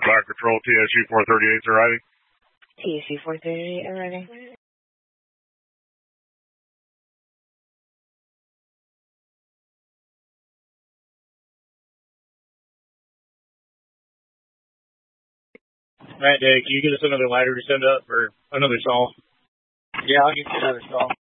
Fire Control, TSU 438 is arriving. TSU 438 arriving. Alright, Dave, can you get us another ladder to send up or another saw? Yeah, I'll get you another saw.